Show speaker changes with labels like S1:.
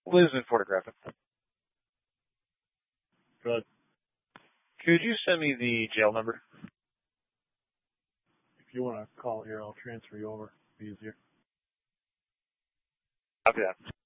S1: Lives in Fort Griffin.
S2: Good.
S1: Could you send me the jail number?
S2: If you want to call here, I'll transfer you over. It'll be easier.
S1: Copy that.